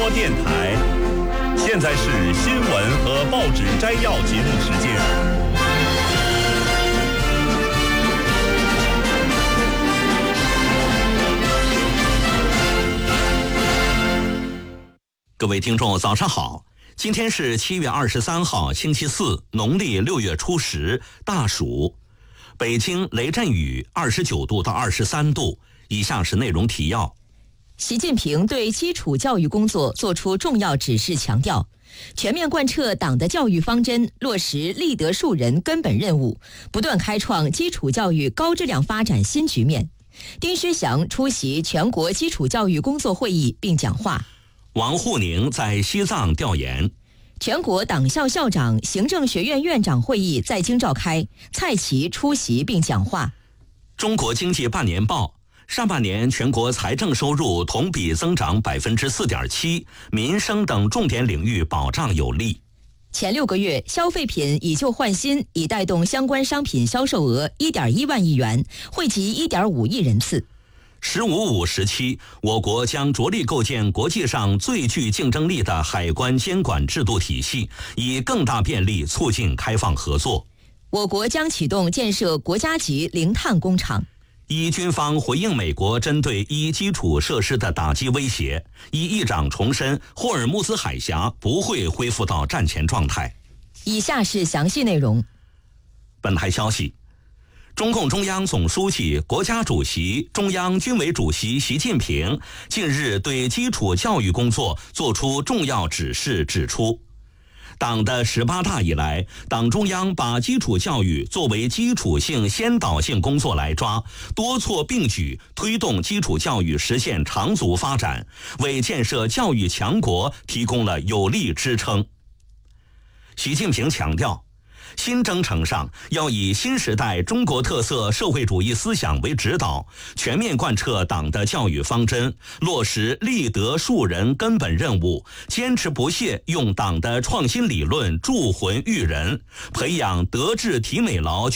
播电台。现在是新闻和报纸摘要节目时间。 各位听众早上好，今天是7月23号星期四，农历6月初10，大暑。北京雷阵雨29度到23度。以下是内容提要。 习近平对基础教育工作作出重要指示，强调全面贯彻党的教育方针，落实立德树人根本任务，不断开创基础教育高质量发展新局面。丁薛祥出席全国基础教育工作会议并讲话。 王沪宁在西藏调研。 全国党校校长、行政学院院长会议在京召开，蔡奇出席并讲话。 中国经济半年报，上半年全国财政收入同比增长 4.7%， 民生等重点领域保障有力。 前6个月，消费品以旧换新，已带动相关商品销售额 1.1万亿元，惠及 1.5亿人次。 “15+5”时期，我国将着力构建国际上最具竞争力的海关监管制度体系，以更大便利促进开放合作。 我国将启动建设国家级零碳工厂。 军方回应美国针对基础设施的打击威胁，议长重申霍尔木兹海峡不会恢复到战前状态。 以下是详细内容。 本台消息，中共中央总书记、国家主席、中央军委主席习近平近日对基础教育工作作出重要指示，指出党的18大以来，党中央把基础教育作为基础性先导性工作来抓，多措并举推动基础教育实现长足发展，为建设教育强国提供了有力支撑。习近平强调，新征程上要以新时代中国特色社会主义思想为指导，全面贯彻党的教育方针，落实立德树人根本任务，坚持不懈用党的创新理论铸魂育人，培养德智体美劳